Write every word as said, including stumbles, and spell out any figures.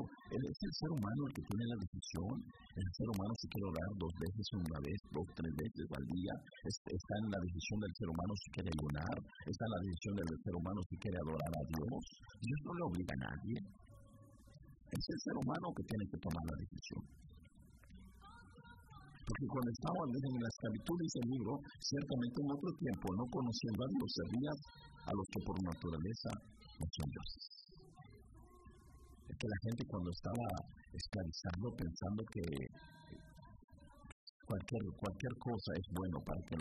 es el ser humano el que tiene la decisión. El ser humano si quiere orar dos veces, una vez, dos, tres veces al día. Es, está en la decisión del ser humano si quiere ayunar. Está en la decisión del ser humano si quiere adorar a Dios. Dios no le obliga a nadie. Es el ser humano que tiene que tomar la decisión. Porque cuando estaban en la esclavitud, dice el libro, ciertamente en otro tiempo, no conociendo a Dios, servían a los que por naturaleza no son dioses. Es que la gente cuando estaba esclavizando, pensando que cualquier, cualquier cosa es bueno para que lo